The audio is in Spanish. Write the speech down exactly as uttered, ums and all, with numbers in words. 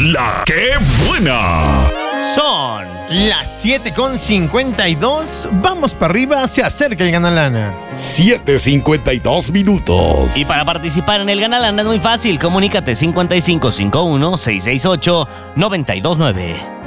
La ¡Qué buena! Son las siete con cincuenta y dos. Vamos para arriba, se acerca el Ganalana. siete cincuenta y dos minutos. Y para participar en el Ganalana es muy fácil. Comunícate cincuenta y cinco cincuenta y uno, seiscientos sesenta y ocho, noventa y dos nueve.